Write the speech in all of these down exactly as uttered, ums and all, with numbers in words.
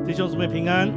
弟兄姊妹平安。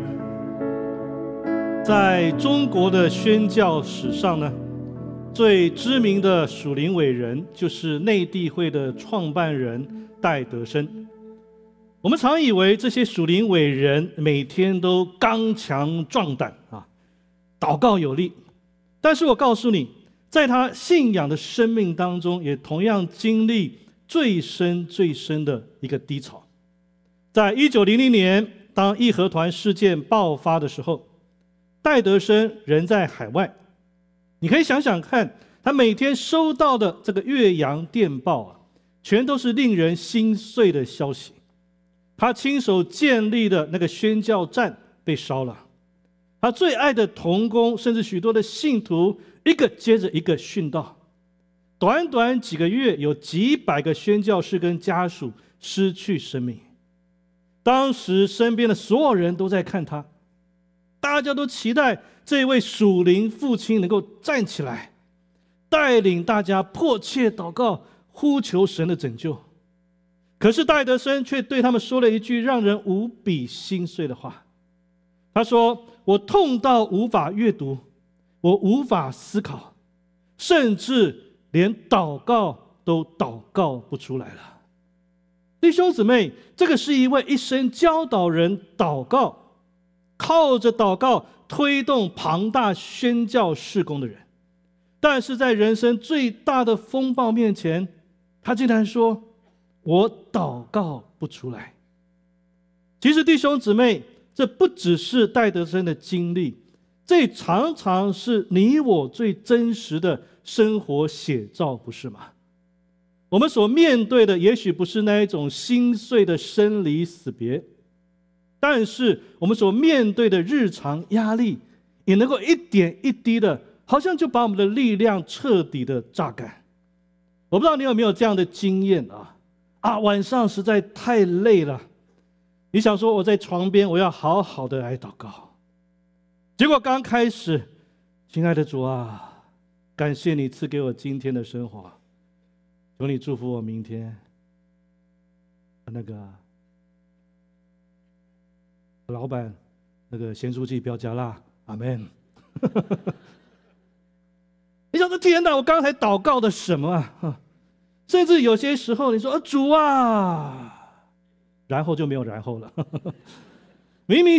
在中国的宣教史上呢，最知名的属灵伟人就是内地会的创办人戴德生。我们常以为这些属灵伟人每天都刚强壮胆啊，祷告有力。但是我告诉你，在他信仰的生命当中，也同样经历最深最深的一个低潮。在一九零零年，当义和团事件爆发的时候，戴德生人在海外。你可以想想看，他每天收到的这个越洋电报啊，全都是令人心碎的消息。他亲手建立的那个宣教站被烧了，他最爱的同工，甚至许多的信徒，一个接着一个殉道。短短几个月，有几百个宣教士跟家属失去生命。当时身边的所有人都在看他，大家都期待这位属灵父亲能够站起来，带领大家迫切祷告，呼求神的拯救。可是戴德生却对他们说了一句让人无比心碎的话。他说：我痛到无法阅读，我无法思考，甚至连祷告都祷告不出来了。弟兄姊妹，这个是一位一生教导人祷告，靠着祷告推动庞大宣教事工的人，但是在人生最大的风暴面前，他竟然说：我祷告不出来。其实弟兄姊妹，这不只是戴德生的经历，这常常是你我最真实的生活写照，不是吗？我们所面对的也许不是那一种心碎的生离死别，但是我们所面对的日常压力，也能够一点一滴的，好像就把我们的力量彻底的榨干。我不知道你有没有这样的经验啊？啊，晚上实在太累了，你想说我在床边，我要好好的来祷告。结果刚开始，亲爱的主啊，感谢你赐给我今天的生活，求你祝福我明天那个老板那个咸酥鸡不要加辣，阿们。你想说天哪，我刚才祷告的什么啊？甚至有些时候你说、啊、主啊，然后就没有然后了。明明